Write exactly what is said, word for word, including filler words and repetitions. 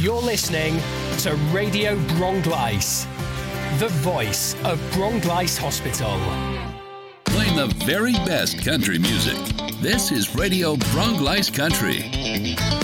You're listening to Radio Bronglice, the voice of Bronglice Hospital. Playing the very best country music. This is Radio Bronglice Country.